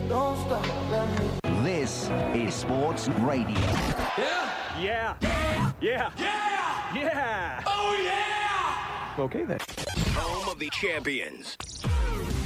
Don't stop, let me. This is Sports Radio. Yeah. Yeah. Yeah. Yeah. Yeah. Yeah. Oh, yeah. Okay, then. Home of the champions.